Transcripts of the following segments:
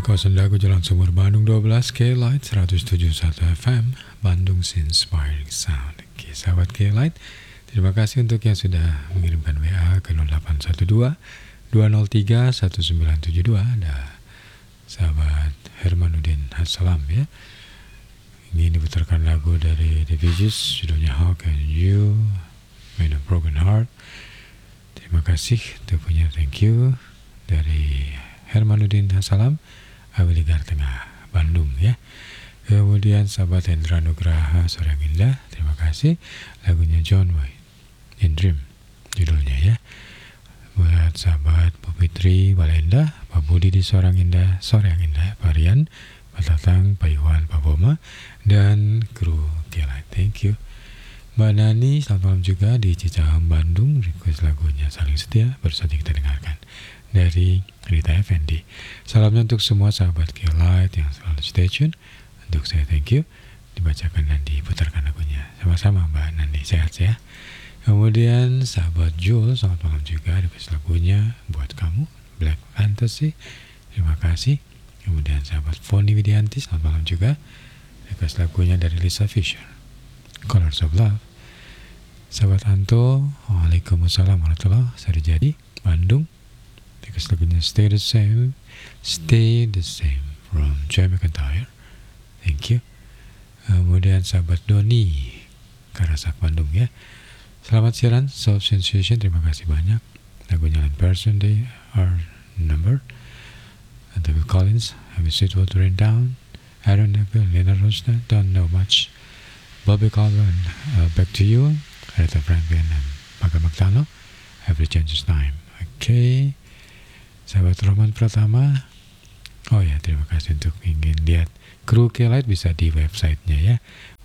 kawasan Dago Jalan Sumur Bandung 12 K-Light 107.1 FM Bandung Inspiring Sound. Oke, sahabat K-Light, terima kasih untuk yang sudah mengirimkan WA ke 0812 203 1972. Ada sahabat Hermanuddin Assalam ya. Ini diputarkan lagu dari The Bee Gees, judulnya How Can You Made a Broken Heart. Terima kasih untuk punya thank you dari Hermanuddin Assalam, Awiligar Tengah, Bandung ya. Kemudian sahabat Hendra Nugraha, Sore yang Indah, terima kasih. Lagunya John White, In Dream judulnya ya. Buat sahabat Bu Fitri, Balenda, Pak Budi di Sorang Indah, Sore yang Indah, Pak Rian, Pak Tatang, Pak Iwan, Pak Boma, dan kru K-Light, thank you. Mbak Nani, selamat malam juga di Cicahem, Bandung. Request lagunya Saling Setia, baru saja kita dengarkan dari Rita Effendi. Salamnya untuk semua sahabat K-Light yang selalu stay tune. Untuk saya thank you, dibacakan dan diputarkan lagunya. Sama-sama Mbak Nani, sehat ya. Kemudian sahabat Jul, selamat malam juga, request lagunya buat kamu, Black Fantasy, terima kasih. Kemudian sahabat Foni Widianti, selamat malam juga, request lagunya dari Lisa Fisher, Colors of Love. Sahabat Anto, Waalaikumsalam warahmatullahi wabarakatuh, Bandung, request lagunya Stay the Same from Joy McIntyre, thank you. Kemudian sahabat Doni, Karasak Bandung ya, selamat siaran Soft Sensation, terima kasih banyak. Lagunya Line Person, They Are Number, David Collins, Have a Sweet World to Rain Down, Aaron Neville, Lena Rosna, Don't Know Much, Bobby Calvin, Back to You, Aretha Franklin, dan Paga Magdalo, Every Change is Time. Oke. Sahabat Roman Pratama, oh ya, terima kasih untuk ingin lihat kru K-Light, bisa di websitenya ya,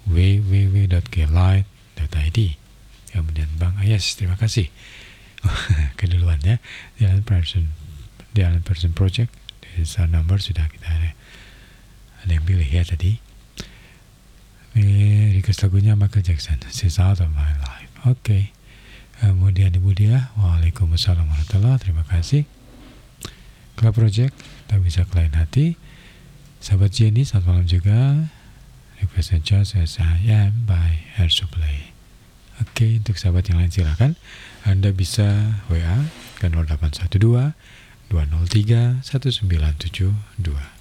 www.klight.id. Kemudian Bang Ayas, terima kasih keduluan ya, The Alan Person Project, desa number sudah kita ada yang pilih ya tadi. Request lagunya Michael Jackson, She's Out of My Life. Oke. Kemudian Ibu Dia, Waalaikumsalam warahmatullahi wabarakatuh, terima kasih. Club Project, tak bisa ke lain hati. Sahabat Jenny, selamat malam juga. Requestnya Just As I Am by Air Supply. Oke, untuk sahabat yang lain silakan. Anda bisa WA ke 0812 203 1972.